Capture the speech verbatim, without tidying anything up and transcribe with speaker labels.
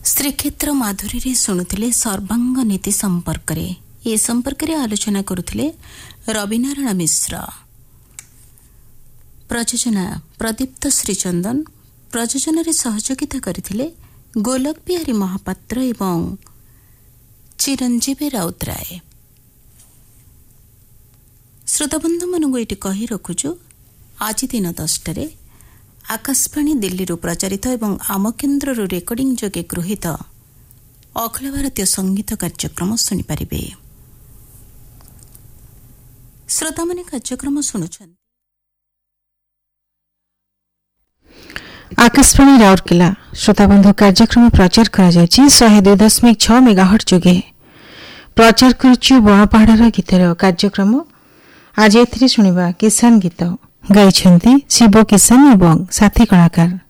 Speaker 1: ଶ୍ରୀକ୍ଷେତ୍ର ମାଧୁରୀରେ ଶୁଣୁଥିଲେ ସର୍ବାଙ୍ଗ ନୀତି ସମ୍ପର୍କରେ। ଏ ସମ୍ପର୍କରେ ଆଲୋଚନା କରୁଥିଲେ ରବିନାରାୟଣ ମିଶ୍ର। ପ୍ରଯୋଜନା ପ୍ରଦୀପ୍ତ ଶ୍ରୀଚନ୍ଦନ। ପ୍ରଯୋଜନାରେ ସହଯୋଗିତା କରିଥିଲେ ଗୋଲକ ବିହାରୀ ମହାପାତ୍ର ଏବଂ ଚିରଞ୍ଜୀବୀ ରାଉତରାୟ। ଶ୍ରୋତାବନ୍ଧୁମାନଙ୍କୁ ଏଇଠି କହି ରଖୁଛୁ, ଆଜି ଦିନ ଦଶଟାରେ ଆକାଶବାଣୀ ଦିଲ୍ଲୀରୁ ପ୍ରଚାରିତ ଏବଂ ଆମ କେନ୍ଦ୍ରରୁ ରେକର୍ଡିଂ ଯୋଗେ ଗୃହୀତ ଅଖିଳ ଭାରତୀୟ ସଙ୍ଗୀତ କାର୍ଯ୍ୟକ୍ରମ ଶୁଣିପାରିବେ। ଶ୍ରୋତାମାନେ କାର୍ଯ୍ୟକ୍ରମ ଶୁଣୁଛନ୍ତି
Speaker 2: ଆକାଶବାଣୀ ରାଉରକେଲା। ଶ୍ରୋତାବନ୍ଧୁ କାର୍ଯ୍ୟକ୍ରମ ପ୍ରଚାର କରାଯାଉଛି ଶହେ ଦୁଇ ଦଶମିକ ଛଅ ମେଗାହର୍ଟ ଯୋଗେ। ପ୍ରଚାର କରୁଛୁ ବଣପାହାଡ଼ର ଗୀତର କାର୍ଯ୍ୟକ୍ରମ। ଆଜି ଏଥିରେ ଶୁଣିବା କିଷାନ ଗୀତ। ଗାଇଛନ୍ତି ଶିବ କିଷାନ ଏବଂ ସାଥୀ କଳାକାର।